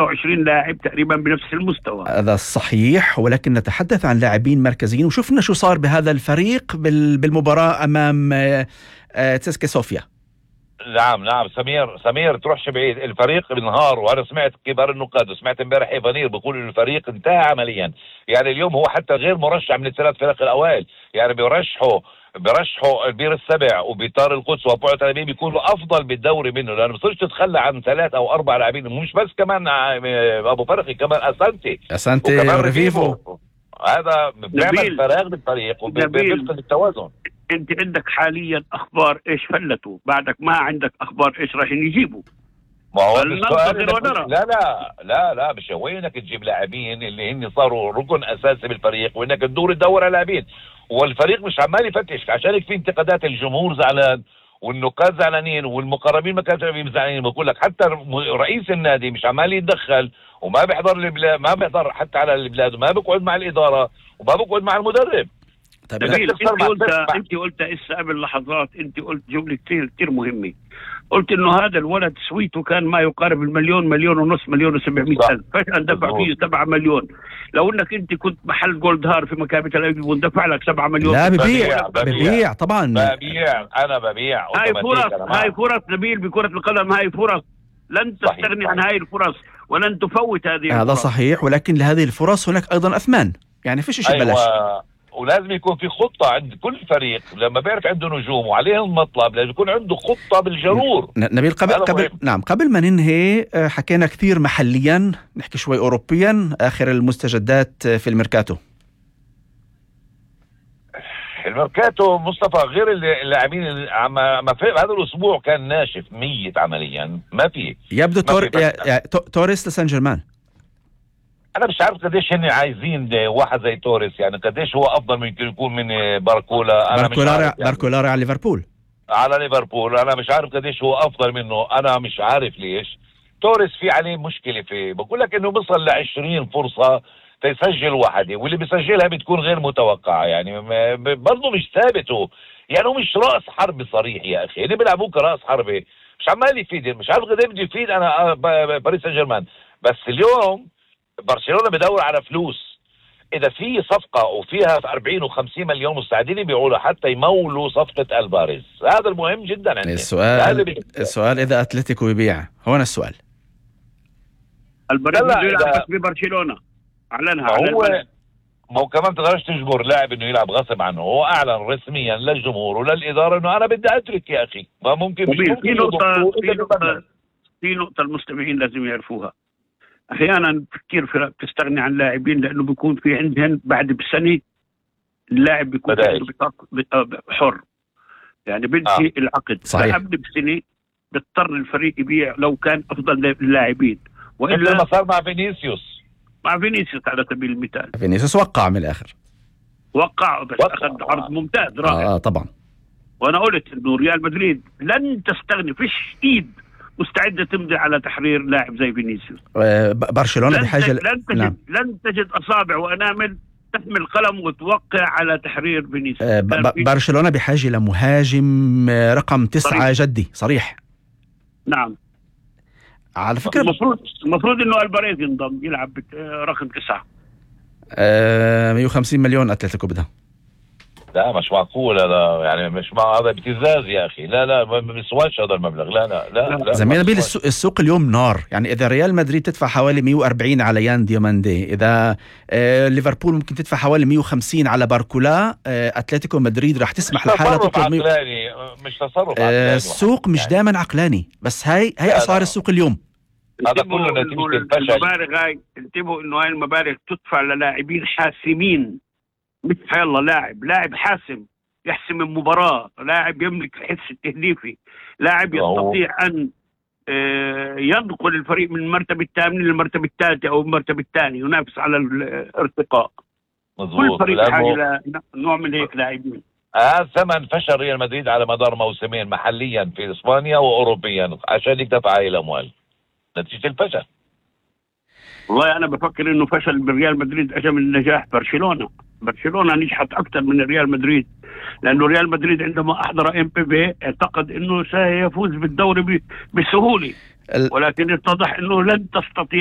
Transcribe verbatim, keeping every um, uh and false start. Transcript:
ستة وعشرين لاعب تقريبا بنفس المستوى. هذا صحيح، ولكن نتحدث عن لاعبين مركزيين، وشفنا شو صار بهذا الفريق بالمباراة أمام تسكا صوفيا. نعم نعم سمير سمير تروحش بعيد، الفريق انهار، وانا سمعت كبار النقاد وسمعت امبارح ايفانير بيقول ان الفريق انتهى عمليا. يعني اليوم هو حتى غير مرشح من الثلاث فرق الاوائل، يعني بيرشحوا بيرشحوا البير السبع وبيطار القدس وابو تل ابيب بيكونوا افضل بالدوري منه، لانه ما بصيرش تتخلى عن ثلاث او اربع لاعبين، مش بس كمان ابو فرقي، كمان اسانتي اسانتي وريفيفو. هذا بيعمل فراغ بالفريق وبيفقد التوازن. انت عندك حاليا اخبار ايش فلتوا، بعدك ما عندك اخبار ايش راح يجيبوا. ما هو لا لا لا لا مش وينك تجيب لاعبين اللي هن صاروا ركن اساسي بالفريق، وانك تدور تدور على لاعبين، والفريق مش عمال يفتش. عشان في انتقادات، الجمهور زعلان والنقاد زعلانين والمقربين ما كانوا زعلانين. بقول لك حتى رئيس النادي مش عمال يتدخل وما بيحضر البلاد، ما بيحضر حتى على البلاد، وما بيقعد مع الاداره وما بيقعد مع المدرب. طيب انت قلت انت قلت اسا قبل لحظات، انت قلت جمله كثير كثير مهمه، قلت انه هذا الولد سويته كان ما يقارب المليون، مليون ونص، مليون وسبعمية الف، فجأة دفع فيه سبعة مليون. لو انك انت كنت محل جولد هار في مكابة تل ابيب وندفع لك سبعة مليون، لا ببيع ببيع طبعا ببيع انا ببيع. هاي فرص، هاي فرص نبيل بكرة القدم، هاي فرص لن تستغني عن هاي الفرص ولن تفوت هذه الفرص. هذا صحيح، ولكن لهذه الفرص هناك ايضا اثمان، يعني فيش شيء أيوة. بلاش، ولازم يكون في خطة عند كل فريق لما بيعرف عنده نجوم وعليهم مطلب، لازم يكون عنده خطة بالجرور. نبيل قبل قبل نعم قبل ما ننهي حكينا كثير محليا، نحكي شوي أوروبيا. آخر المستجدات في الميركاتو. الميركاتو مصطفى غير اللاعبين ما في هذا الأسبوع كان ناشف ميت عمليا، ما في يبدو ما تور... في يا... توريس لسان جيرمان. انا مش عارف قديش هن عايزين واحد زي توريس، يعني قديش هو افضل من يكون من باركولا. انا باركولاري مش عارف يعني. باركولاري على ليفربول على ليفربول انا مش عارف قديش هو افضل منه، انا مش عارف ليش. توريس في عليه مشكله، في بقول لك انه بيصل ل عشرين فرصه تسجل واحده، واللي بيسجلها بتكون غير متوقعه، يعني برضه مش ثابت هو، يعني هو مش راس حرب صريح يا اخي، اللي بيلعبوه كراس حربه مش عمال يفيد، مش عارف قد ايه بده يفيد انا باريس سان جيرمان. بس اليوم برشلونة بدور على فلوس، إذا في صفقة وفيها أربعين وخمسين مليون مستعدين يبيعوا حتى يمولوا صفقة الفاريز، هذا المهم جدا عندي. السؤال السؤال إذا أتلتيكو يبيع، هون السؤال. الفاريز يلعب بس ببرشلونة، أعلنها. هو ما هو كمان تقدرش تجبر لاعب إنه يلعب غصب عنه، هو أعلن رسميا للجمهور وللإدارة إنه أنا بدي أترك يا أخي، ما ممكن. مش ممكن. في نقطة في نقطة في نقطة المستمعين لازم يعرفوها. احيانا كثير فرق بتستغني عن لاعبين لانه بيكون في عندهم بعد بسنه اللاعب بيكون عنده حر، يعني بنتهي آه. العقد. صحيح. قبل بسنه بيضطر الفريق يبيع لو كان افضل اللاعبين، والا ما صار مع فينيسيوس. مع فينيسيوس على سبيل المثال، فينيسيوس وقع من الاخر، وقع بس وقع. اخذ عرض ممتاز رائع. اه طبعا. وانا قلت انه ريال مدريد لن تستغني، فيش ايد مستعدة تمضي على تحرير لاعب زي فينيسيوس. برشلونة بحاجة لن تجد, نعم. لن تجد أصابع وأنامل تحمل قلم وتوقع على تحرير فينيسيوس. برشلونة بحاجة لمهاجم رقم تسعة صريح. جدي صريح. نعم. على فكرة المفروض المفروض إنه الباريز ينضم يلعب رقم تسعة. آه مية وخمسين مليون أتلتيكو بدها. لا مش معقول هذا، يعني مش مع هذا ابتزاز يا اخي. لا لا ما بيسواش هذا المبلغ. لا لا لا, لا زميلنا نبيل، السوق, السوق اليوم نار. يعني اذا ريال مدريد تدفع حوالي مية وأربعين على يان دياماندي، اذا آه ليفربول ممكن تدفع حوالي مية وخمسين على باركولا، آه اتلتيكو مدريد راح تسمح لحالها تطلب مية. مش تصرف آه السوق مش يعني. دائما عقلاني، بس هاي هي اسعار السوق اليوم. هذا كله نتيجة الفشل. المبالغ هاي انتبهوا انه هاي المبالغ تدفع للاعبين حاسمين، مش يلا لاعب لاعب حاسم يحسم المباراة، لاعب يملك الحس التهديفي، لاعب يستطيع أن ينقل الفريق من المرتبة الثامنة للمرتبة الثالثة أو المرتبة الثانية، ينافس على الارتقاء. كل فريق حاجة لنوع من هيك لاعبين. هذا ثمن فشل ريال مدريد على مدار موسمين محليا في إسبانيا وأوروبيا عشان يدفع هاي الأموال، نتيجة الفشل. والله أنا بفكر إنه فشل بريال مدريد أجا من نجاح برشلونة. برشلونة نجحت أكثر من ريال مدريد، لأنه ريال مدريد عندما أحضر إم بي بي اعتقد إنه سيفوز بالدوري بسهولة، ولكن اتضح إنه لن تستطيع